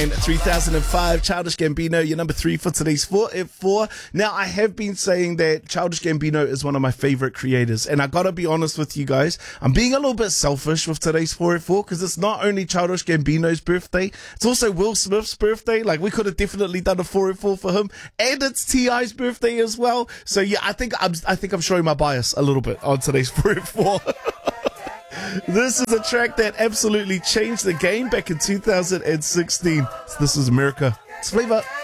and 3005. Childish Gambino, your number 3 for today's 4 at 4. Now, I have been saying that Childish Gambino is one of my favorite creators, and I gotta be honest with you guys, I'm being a little bit selfish with today's 4 at 4 because it's not only Childish Gambino's birthday, it's also Will Smith's birthday. Like, we could have definitely done a 4 at 4 for him, and it's T.I.'s birthday as well. So yeah, I think I'm showing my bias a little bit on today's 4 at 4. This is a track that absolutely changed the game back in 2016. This is America. It's Flavor.